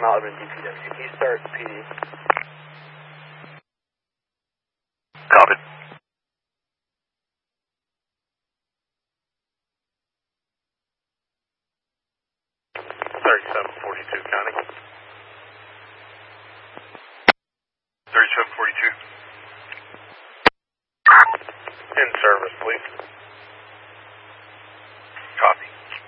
Mount Lebanon DPW. Eastart PD. Copied. 3742 County. 3742. In service, please.